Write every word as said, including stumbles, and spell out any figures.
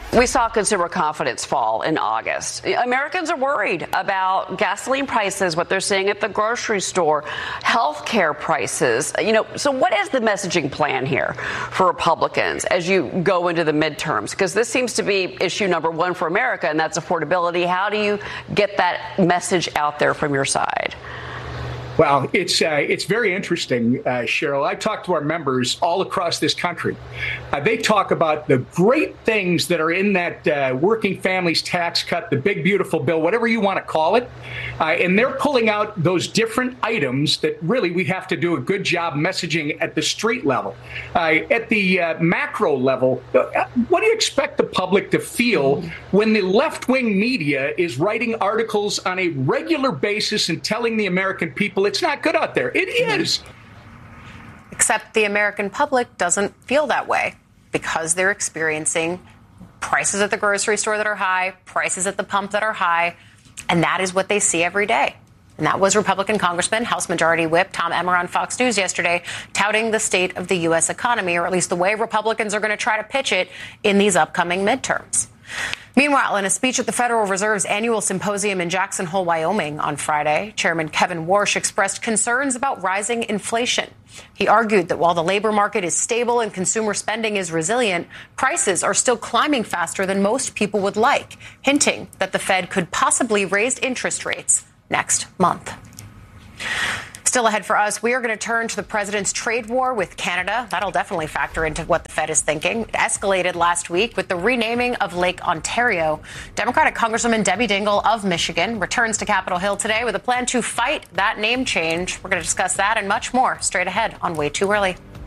We saw consumer confidence fall in August. Americans are worried about gasoline prices, what they're seeing at the grocery store, health care prices. You know, so what is the messaging plan here for Republicans as you go into the midterms? Because this seems to be issue number one for America, and that's affordability. How do you get that message out there from your side? Well, it's uh, it's very interesting, uh, Cheryl. I talk to our members all across this country. Uh, they talk about the great things that are in that uh, working families tax cut, the big, beautiful bill, whatever you want to call it. Uh, and they're pulling out those different items that really we have to do a good job messaging at the street level. Uh, at the uh, macro level, uh, what do you expect the public to feel when the left-wing media is writing articles on a regular basis and telling the American people it's not good out there? It is. Except the American public doesn't feel that way because they're experiencing prices at the grocery store that are high, prices at the pump that are high, and that is what they see every day. And that was Republican Congressman, House Majority Whip Tom Emmer on Fox News yesterday, touting the state of the U S economy, or at least the way Republicans are going to try to pitch it in these upcoming midterms. Meanwhile, in a speech at the Federal Reserve's annual symposium in Jackson Hole, Wyoming on Friday, Chairman Kevin Warsh expressed concerns about rising inflation. He argued that while the labor market is stable and consumer spending is resilient, prices are still climbing faster than most people would like, hinting that the Fed could possibly raise interest rates next month. Still ahead for us, we are going to turn to the president's trade war with Canada. That'll definitely factor into what the Fed is thinking. It escalated last week with the renaming of Lake Ontario. Democratic Congresswoman Debbie Dingell of Michigan returns to Capitol Hill today with a plan to fight that name change. We're going to discuss that and much more straight ahead on Way Too Early.